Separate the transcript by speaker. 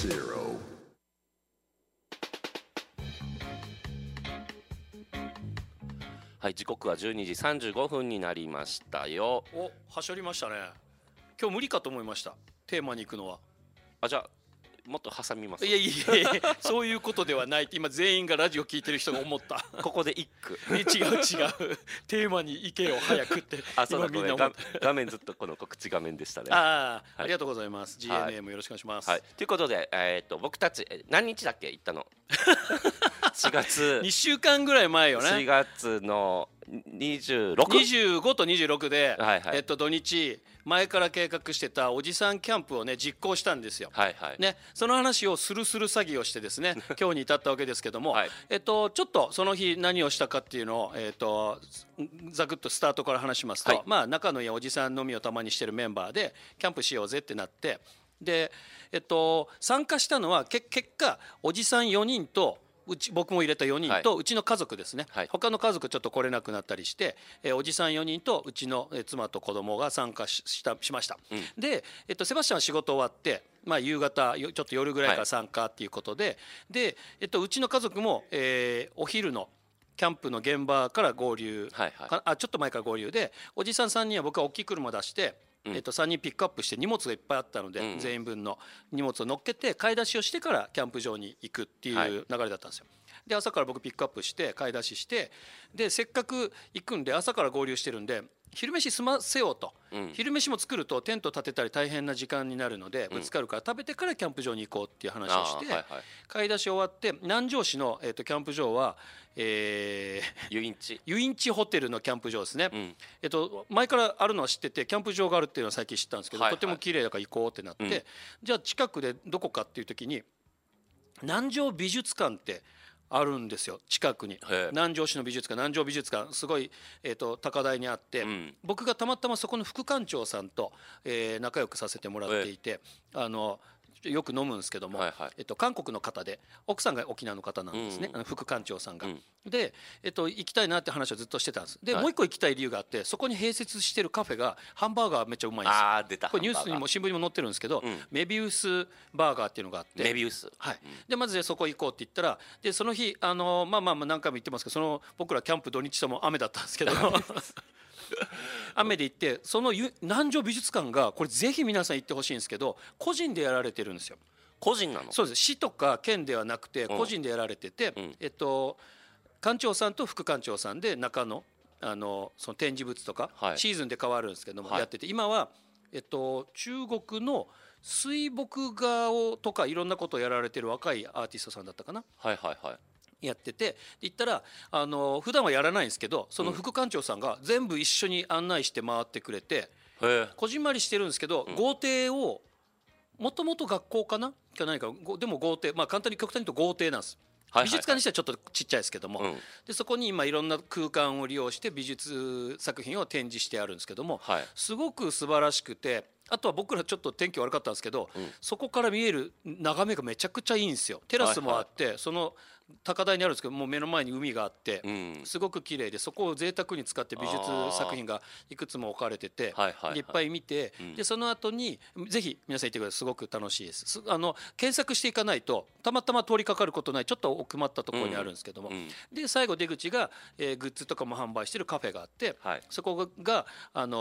Speaker 1: zero.
Speaker 2: はい、時刻は12時35分になりましたよ。
Speaker 3: お、はしょりましたね。今日無理かと思いました。テーマに行くのは。
Speaker 2: あ、じゃあもっと挟みます。
Speaker 3: いやいやいや、そういうことではないって今全員がラジオ聞いてる人が思った。
Speaker 2: ここで一句。
Speaker 3: 違う違う。テーマに行けよ早くって。
Speaker 2: あ、そうだ、
Speaker 3: 今みんな思った。
Speaker 2: 画面ずっとこの告知画面でしたね。
Speaker 3: ああ、
Speaker 2: はい、
Speaker 3: ありがとうございます。GNA もよろしくお願いします。
Speaker 2: はい、ということで、僕たち何日だっけ行ったの4月
Speaker 3: 2週間ぐらい前よね。
Speaker 2: 4月の26、
Speaker 3: 25と26で、
Speaker 2: はいはい、
Speaker 3: 土日前から計画してたおじさんキャンプをね実行したんですよ。
Speaker 2: はいはい、
Speaker 3: ね、その話をする詐欺をしてですね今日に至ったわけですけども、はい、ちょっとその日何をしたかっていうのを、ざくっとスタートから話しますと、はい、まあ仲のいいおじさん飲みをたまにしてるメンバーでキャンプしようぜってなって、で、参加したのは結果おじさん4人と僕も入れた4人とうちの家族ですね、はい、他の家族ちょっと来れなくなったりして、おじさん4人とうちの妻と子供が参加しました、うん、で、セバスチャンは仕事終わって、まあ、夕方ちょっと夜ぐらいから参加っていうことで、はい、で、うちの家族も、お昼のキャンプの現場から合流、はいはい、ちょっと前から合流でおじさん3人は僕は大きい車出して3人ピックアップして荷物がいっぱいあったので、全員分の荷物を乗っけて買い出しをしてからキャンプ場に行くっていう流れだったんですよ。で朝から僕ピックアップして買い出しして、でせっかく行くんで朝から合流してるんで昼飯済ませようと、昼飯も作るとテント立てたり大変な時間になるのでぶつかるから食べてからキャンプ場に行こうっていう話をして、買い出し終わって南城市の、キャンプ場は
Speaker 2: ユイン
Speaker 3: チホテルのキャンプ場ですね、前からあるのは知っててキャンプ場があるっていうのは最近知ったんですけど、とても綺麗だから行こうってなって、じゃあ近くでどこかっていう時に南城美術館ってあるんですよ近くに。南城市の美術館、南城美術館すごい、高台にあって、僕がたまたまそこの副館長さんと、仲良くさせてもらっていて、よく飲むんですけども、韓国の方で奥さんが沖縄の方なんですね、副館長さんが。で、行きたいなって話をずっとしてたんです。で、もう一個行きたい理由があって、そこに併設してるカフェがハンバーガーめっちゃうまいんですよ。
Speaker 2: 出た。
Speaker 3: これニュースにも新聞にも載ってるんですけど、メビウスバーガーっていうのがあって、
Speaker 2: メビウス、
Speaker 3: はい、でまずそこ行こうって言ったら、でその日まあ何回も言ってますけど、僕らキャンプ土日とも雨だったんですけど雨で行って、その南城美術館がこれぜひ皆さん行ってほしいんですけど、個人でやられてるんですよ。
Speaker 2: 個人なの？
Speaker 3: そうです。市とか県ではなくて個人でやられてて、館長さんと副館長さんで中のその展示物とか、シーズンで変わるんですけども、やってて、今は中国の水墨画をとかいろんなことをやられてる若いアーティストさんだったかな、やってて、言ったら普段はやらないんですけど、その副館長さんが全部一緒に案内して回ってくれて、こじんまりしてるんですけど、豪邸をもともと学校かな何かでも豪邸、まあ簡単に極端に言うと豪邸なんです。美術館にしてはちょっとちっちゃいですけども、でそこに今いろんな空間を利用して美術作品を展示してあるんですけども、すごく素晴らしくて、あとは僕らちょっと天気悪かったんですけど、そこから見える眺めがめちゃくちゃいいんですよ。テラスもあって、その高台にあるんですけど、もう目の前に海があって、すごく綺麗で、そこを贅沢に使って美術作品がいくつも置かれてて、いっぱい見て、でその後にぜひ皆さん行ってください。すごく楽しいです。検索していかないとたまたま通りかかることない、ちょっと奥まったところにあるんですけども、で最後出口が、グッズとかも販売してるカフェがあって、そこが